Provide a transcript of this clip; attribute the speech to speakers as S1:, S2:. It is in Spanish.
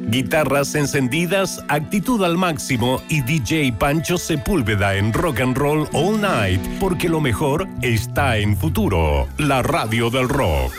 S1: Guitarras encendidas, actitud al máximo y DJ Pancho Sepúlveda en Rock and Roll All Night, porque lo mejor está en Futuro, la radio del rock.